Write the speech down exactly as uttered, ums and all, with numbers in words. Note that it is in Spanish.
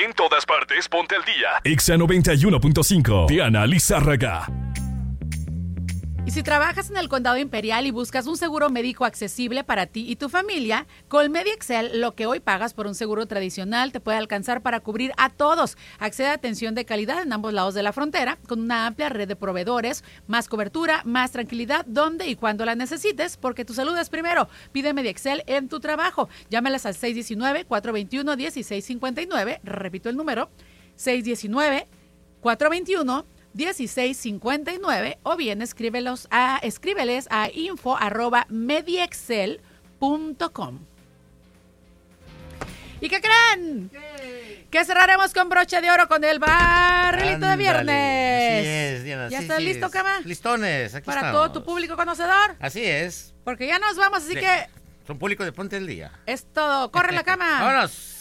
En todas partes, ponte al día. Exa noventa y uno punto cinco. Diana Lizárraga. Y si trabajas en el Condado Imperial y buscas un seguro médico accesible para ti y tu familia, con MediExcel lo que hoy pagas por un seguro tradicional te puede alcanzar para cubrir a todos. Accede a atención de calidad en ambos lados de la frontera, con una amplia red de proveedores, más cobertura, más tranquilidad, donde y cuando la necesites, porque tu salud es primero. Pide MediExcel en tu trabajo. Llámalas al seis uno nueve, cuatro dos uno, uno seis cinco nueve. Repito el número, seis uno nueve, cuatro dos uno, dieciséis cincuenta y nueve, o bien escríbelos a, escríbeles a info arroba mediexcel punto com. ¿Y qué creen? ¿Qué? Que cerraremos con broche de oro con el barrilito de viernes. Así es, Diana. ¿Ya sí, estás sí listo, es. Cama? Listones, aquí Para estamos. todo tu público conocedor. Así es. Porque ya nos vamos, así De, que son público de Ponte el Día. es todo. ¡Corre la cama! ¡Vámonos!